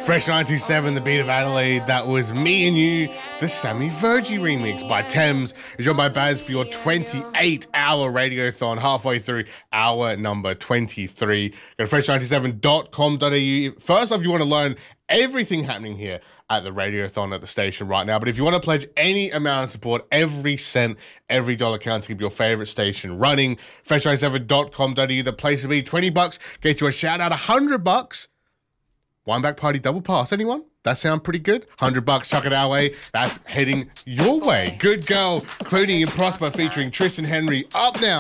Fresh 927, The Beat of Adelaide. That was Me and You, the Sammy Virgie remix by Thames. Is joined by Baz for your 28-hour radiothon, halfway through hour number 23. Go to fresh97.com.au. First off, you want to learn everything happening here at the radiothon at the station right now. But if you want to pledge any amount of support, every cent, every dollar counts to keep your favorite station running. Fresh97.com.au, the place to be. $20, get you a shout out. $100. Wineback Party double pass. Anyone? That sound pretty good? $100, chuck it our way. That's heading your way. Good Girl, Clooney and Prosper featuring Tristan Henry. Up now.